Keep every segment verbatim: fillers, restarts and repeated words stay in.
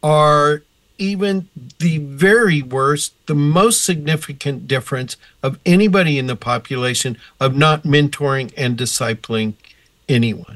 are even the very worst, the most significant difference of anybody in the population of not mentoring and discipling anyone.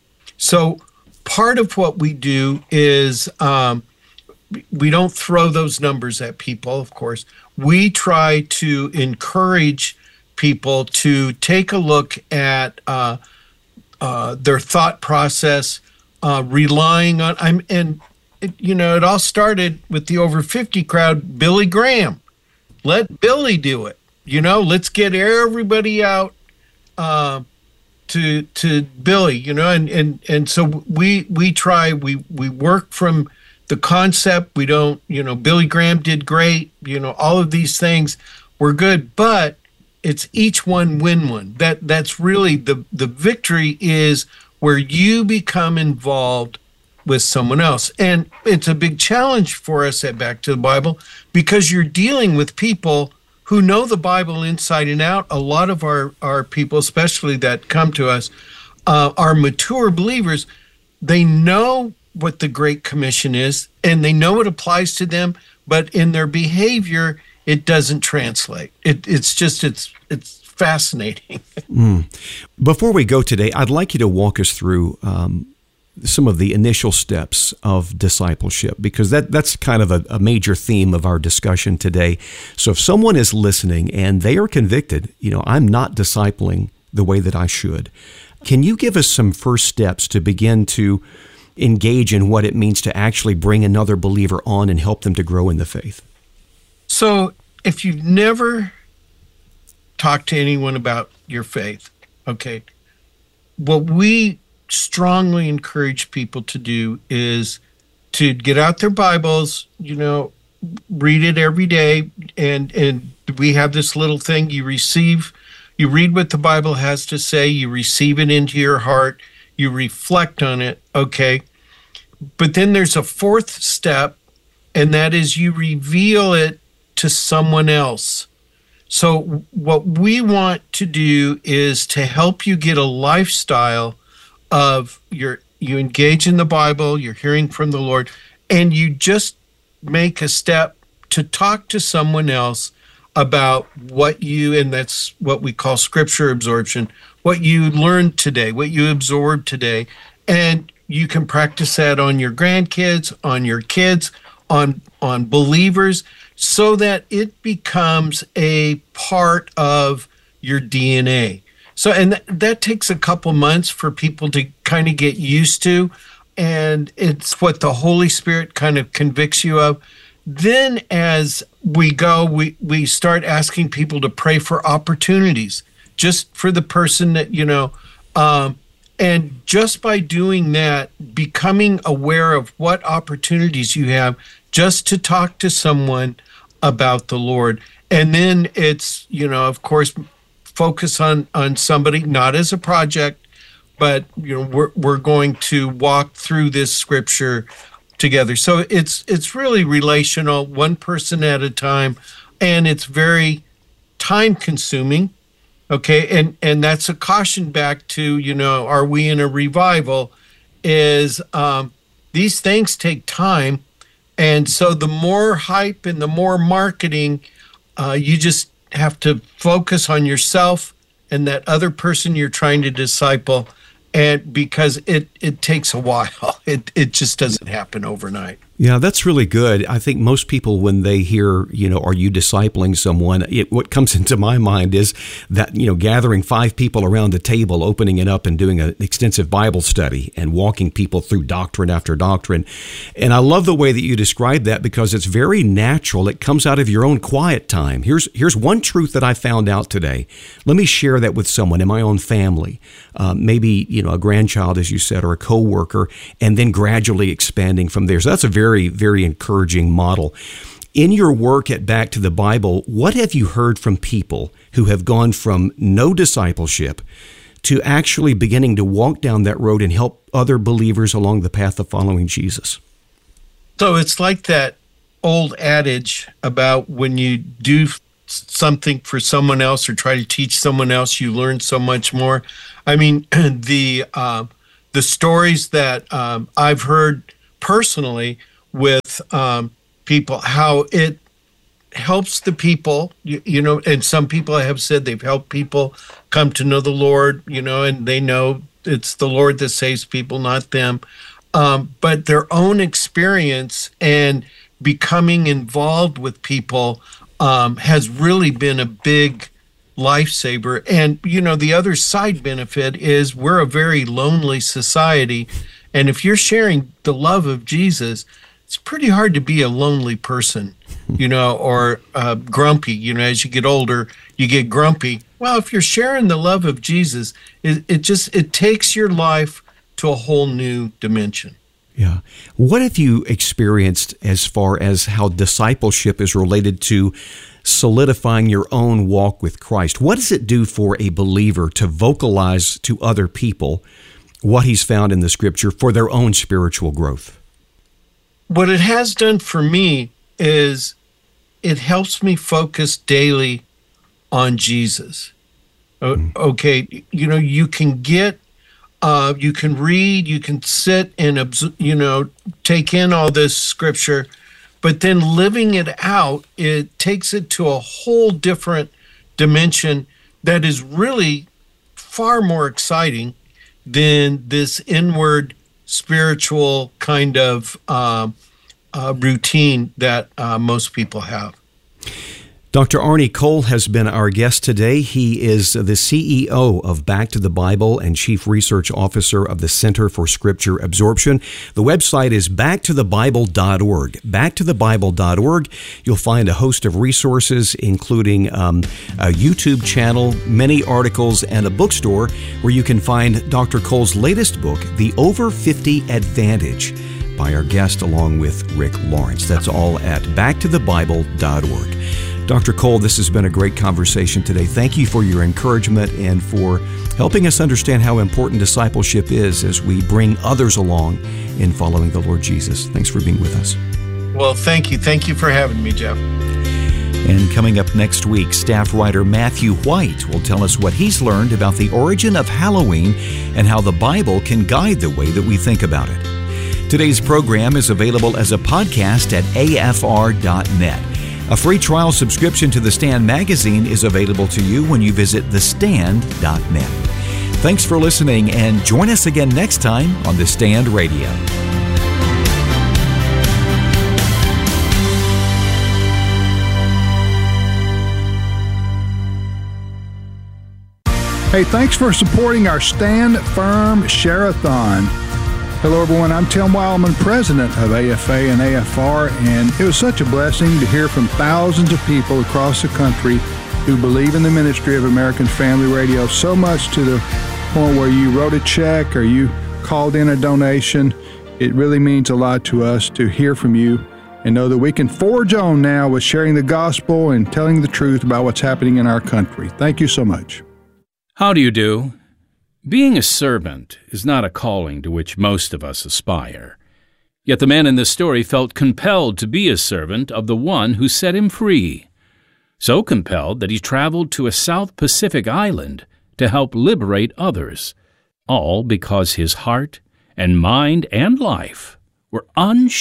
So part of what we do is um, we don't throw those numbers at people, of course. We try to encourage people to take a look at uh, uh, their thought process, uh, relying on, I'm, and it, you know, it all started with the over fifty crowd, Billy Graham. Let Billy do it. You know, let's get everybody out uh, to to Billy. You know, and and and so we we try we we work from the concept. We don't, you know, Billy Graham did great. You know, all of these things were good, but it's each one win one. That that's really the the victory is where you become involved with someone else. And it's a big challenge for us at Back to the Bible because you're dealing with people who know the Bible inside and out. A lot of our, our people, especially that come to us, uh, are mature believers. They know what the Great Commission is, and they know it applies to them, but in their behavior, it doesn't translate. It, it's just, it's it's fascinating. mm. Before we go today, I'd like you to walk us through um, some of the initial steps of discipleship, because that that's kind of a, a major theme of our discussion today. So if someone is listening and they are convicted, you know, I'm not discipling the way that I should, can you give us some first steps to begin to engage in what it means to actually bring another believer on and help them to grow in the faith? So if you've never talked to anyone about your faith, okay, what we strongly encourage people to do is to get out their Bibles, you know, read it every day. And, and we have this little thing, you receive, you read what the Bible has to say, you receive it into your heart, you reflect on it, okay? But then there's a fourth step, and that is you reveal it to someone else. So what we want to do is to help you get a lifestyle of your, you engage in the Bible, you're hearing from the Lord, and you just make a step to talk to someone else about what you, and that's what we call scripture absorption, what you learned today, what you absorbed today, and you can practice that on your grandkids, on your kids, on on believers, so that it becomes a part of your D N A. So, and th- that takes a couple months for people to kind of get used to, and it's what the Holy Spirit kind of convicts you of. Then as we go, we, we start asking people to pray for opportunities, just for the person that, you know, um, and just by doing that, becoming aware of what opportunities you have just to talk to someone about the Lord. And then it's, you know, of course, focus on, on somebody, not as a project, but, you know, we're, we're going to walk through this scripture together. So it's, it's really relational, one person at a time, and it's very time consuming. Okay, and, and that's a caution back to, you know, are we in a revival, is um, these things take time. And so the more hype and the more marketing, uh, you just have to focus on yourself and that other person you're trying to disciple, and because it, it takes a while. It it just doesn't happen overnight. Yeah, that's really good. I think most people, when they hear, you know, are you discipling someone, it, what comes into my mind is that, you know, gathering five people around a table, opening it up and doing an extensive Bible study and walking people through doctrine after doctrine. And I love the way that you describe that, because it's very natural. It comes out of your own quiet time. Here's here's one truth that I found out today. Let me share that with someone in my own family, uh, maybe, you know, a grandchild, as you said, or a coworker, and then gradually expanding from there. So that's a very Very, very encouraging model. In your work at Back to the Bible, what have you heard from people who have gone from no discipleship to actually beginning to walk down that road and help other believers along the path of following Jesus? So it's like that old adage about when you do something for someone else or try to teach someone else, you learn so much more. I mean, the uh, the stories that um, I've heard personally with with um, people, how it helps the people, you, you know, and some people have said they've helped people come to know the Lord, you know, and they know it's the Lord that saves people, not them. Um, but their own experience and becoming involved with people um, has really been a big lifesaver. And, you know, the other side benefit is we're a very lonely society. And if you're sharing the love of Jesus, it's pretty hard to be a lonely person, you know, or uh, grumpy. You know, as you get older, you get grumpy. Well, if you're sharing the love of Jesus, it, it just, it takes your life to a whole new dimension. Yeah. What have you experienced as far as how discipleship is related to solidifying your own walk with Christ? What does it do for a believer to vocalize to other people what he's found in the Scripture for their own spiritual growth? What it has done for me is it helps me focus daily on Jesus. Mm. Okay, you know, you can get, uh, you can read, you can sit and, you know, take in all this Scripture, but then living it out, it takes it to a whole different dimension that is really far more exciting than this inward spiritual kind of uh, uh, routine that uh, most people have. Doctor Arnie Cole has been our guest today. He is the C E O of Back to the Bible and Chief Research Officer of the Center for Scripture Absorption. The website is back to the bible dot org. back to the bible dot org. You'll find a host of resources, including um, a YouTube channel, many articles, and a bookstore where you can find Doctor Cole's latest book, The Over fifty Advantage, by our guest along with Rick Lawrence. That's all at back to the bible dot org. Doctor Cole, this has been a great conversation today. Thank you for your encouragement and for helping us understand how important discipleship is as we bring others along in following the Lord Jesus. Thanks for being with us. Well, thank you. Thank you for having me, Jeff. And coming up next week, staff writer Matthew White will tell us what he's learned about the origin of Halloween and how the Bible can guide the way that we think about it. Today's program is available as a podcast at A F R dot net. A free trial subscription to The Stand magazine is available to you when you visit the stand dot net. Thanks for listening, and join us again next time on The Stand Radio. Hey, thanks for supporting our Stand Firm Share-a-thon. Hello, everyone. I'm Tim Wildman, president of A F A and A F R, and it was such a blessing to hear from thousands of people across the country who believe in the ministry of American Family Radio so much to the point where you wrote a check or you called in a donation. It really means a lot to us to hear from you and know that we can forge on now with sharing the gospel and telling the truth about what's happening in our country. Thank you so much. How do you do? Being a servant is not a calling to which most of us aspire. Yet the man in this story felt compelled to be a servant of the one who set him free. So compelled that he traveled to a South Pacific island to help liberate others, all because his heart and mind and life were unshaken.